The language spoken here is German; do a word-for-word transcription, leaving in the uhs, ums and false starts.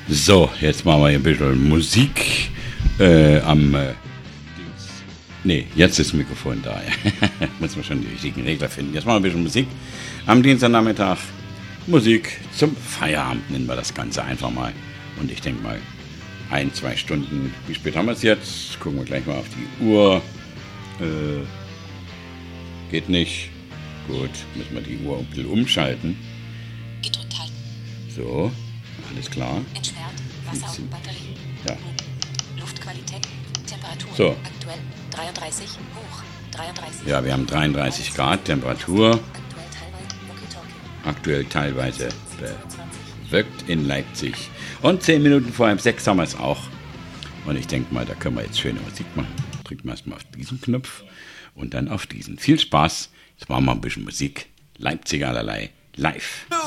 So, jetzt machen wir hier ein bisschen Musik äh, am... Äh, Ne, jetzt ist das Mikrofon da. Muss man schon die richtigen Regler finden. Jetzt machen wir ein bisschen Musik am Dienstagnachmittag. Musik zum Feierabend nennen wir das Ganze einfach mal. Und ich denke mal, ein, zwei Stunden. Wie spät haben wir es jetzt? Gucken wir gleich mal auf die Uhr. Äh, geht nicht. Gut, müssen wir die Uhr ein bisschen umschalten. Gedrückt halten. So, alles klar. Entsperrt. Wasser und Batterie. Ja. Luftqualität. Temperatur. So. Aktuell dreiunddreißig. Hoch. dreiunddreißig. Ja, wir haben dreiunddreißig Grad Temperatur. Aktuell teilweise. Aktuell teilweise bewölkt in Leipzig. Und zehn Minuten vor halb sechs haben wir es auch. Und ich denke mal, da können wir jetzt schöne Musik machen. Drücken wir erstmal auf diesen Knopf und dann auf diesen. Viel Spaß. Jetzt machen wir ein bisschen Musik. Leipzig allerlei live.